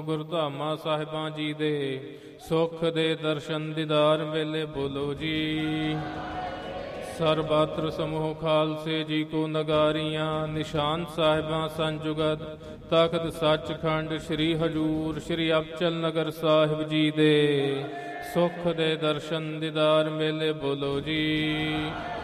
ਗੁਰਧਾਮਾਂ ਸਾਹਿਬਾਂ ਜੀ ਦੇ ਸੁਖ ਦੇ ਦਰਸ਼ਨ ਦੀਦਾਰ ਵੇਲੇ ਬੋਲੋ ਜੀ। ਸਰਬਤਰ ਸਮੂਹ ਖਾਲਸੇ ਜੀ ਕੋ ਨਗਾਰੀਆਂ, ਨਿਸ਼ਾਨ ਸਾਹਿਬਾਂ ਸੰਜੁਗਤ ਤਖਤ ਸੱਚਖੰਡ ਸ੍ਰੀ ਹਜੂਰ ਸ੍ਰੀ ਅਬਚਲ ਨਗਰ ਸਾਹਿਬ ਜੀ ਦੇ ਸੁਖ ਦੇ ਦਰਸ਼ਨ ਦੀਦਾਰ ਵੇਲੇ ਬੋਲੋ ਜੀ।